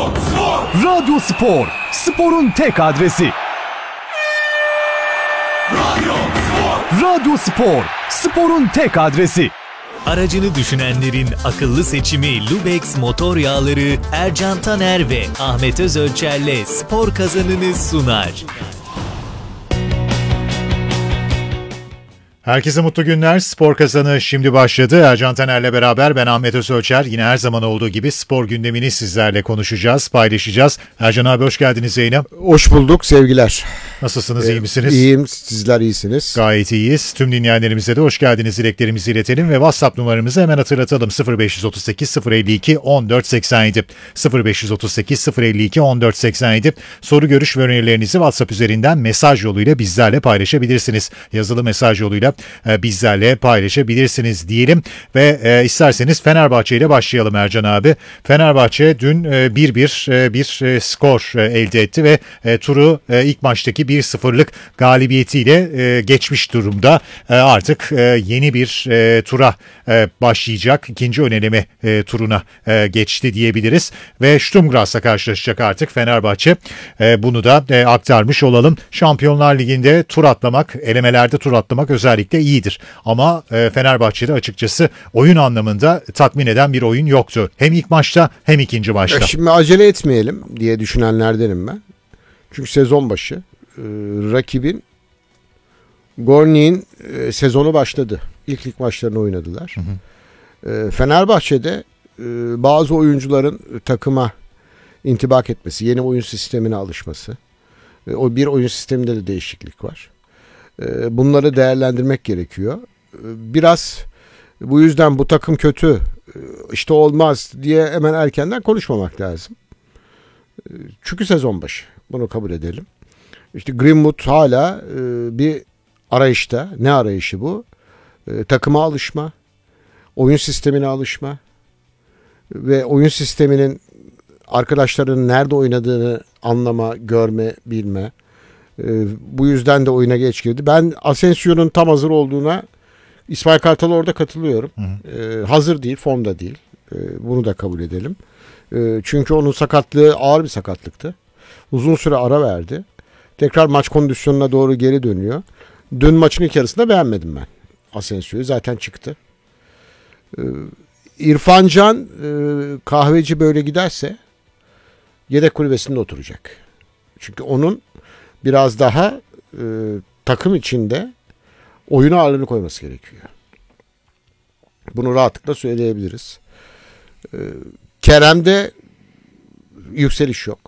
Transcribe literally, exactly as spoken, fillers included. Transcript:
Spor! Radyo Spor, sporun tek adresi. Radyo Spor! Radyo Spor, sporun tek adresi. Aracını düşünenlerin akıllı seçimi Lubex motor yağları Ercan Taner ve Ahmet Özölçer'le spor kazanını sunar. Herkese mutlu günler. Spor Kazanı şimdi başladı. Ercan Taner'le beraber ben Ahmet Özölçer. Yine her zaman olduğu gibi spor gündemini sizlerle konuşacağız, paylaşacağız. Ercan abi hoş geldiniz yayına. Hoş bulduk, sevgiler. Nasılsınız, ee, iyi misiniz? İyiyim, sizler iyisiniz. Gayet iyiyiz. Tüm dinleyenlerimize de hoş geldiniz dileklerimizi iletelim ve WhatsApp numaramızı hemen hatırlatalım. sıfır beş otuz sekiz sıfır elli iki on dört seksen yedi sıfır beş otuz sekiz sıfır elli iki on dört seksen yedi. Soru, görüş ve önerilerinizi WhatsApp üzerinden mesaj yoluyla bizlerle paylaşabilirsiniz. Yazılı mesaj yoluyla bizlerle paylaşabilirsiniz diyelim ve e, isterseniz Fenerbahçe ile başlayalım Ercan abi. Fenerbahçe dün e, bir bir e, bir e, skor e, elde etti ve e, turu e, ilk maçtaki bir sıfırlık galibiyetiyle e, geçmiş durumda. E, artık e, yeni bir e, tura e, başlayacak. İkinci öneleme e, turuna e, geçti diyebiliriz ve Sturm Graz'la karşılaşacak artık Fenerbahçe. E, bunu da e, aktarmış olalım. Şampiyonlar Ligi'nde tur atlamak, elemelerde tur atlamak özellikle iyidir. Ama e, Fenerbahçe'de açıkçası oyun anlamında tatmin eden bir oyun yoktu. Hem ilk maçta hem ikinci maçta. Şimdi acele etmeyelim diye düşünenlerdenim ben. Çünkü sezon başı e, rakibin Gornik'in e, sezonu başladı. İlk lig maçlarını oynadılar. Hı hı. E, Fenerbahçe'de e, bazı oyuncuların takıma intibak etmesi, yeni oyun sistemine alışması. E, o bir oyun sisteminde de değişiklik var. Bunları değerlendirmek gerekiyor. Biraz bu yüzden bu takım kötü, işte olmaz diye hemen erkenden konuşmamak lazım. Çünkü sezon başı. Bunu kabul edelim. İşte Greenwood hala bir arayışta. Ne arayışı bu? Takıma alışma, oyun sistemine alışma ve oyun sisteminin arkadaşlarının nerede oynadığını anlama, görme, bilme. Ee, bu yüzden de oyuna geç girdi. Ben Asensio'nun tam hazır olduğuna İsmail Kartal'a orada katılıyorum. Hı hı. Ee, hazır değil, formda değil. Ee, bunu da kabul edelim. Ee, çünkü onun sakatlığı ağır bir sakatlıktı. Uzun süre ara verdi. Tekrar maç kondisyonuna doğru geri dönüyor. Dün maçın ilk yarısında beğenmedim ben Asensio'yu. Zaten çıktı. Ee, İrfan Can e, kahveci böyle giderse yedek kulübesinde oturacak. Çünkü onun biraz daha e, takım içinde oyuna ağırlığını koyması gerekiyor. Bunu rahatlıkla söyleyebiliriz. E, Kerem'de yükseliş yok.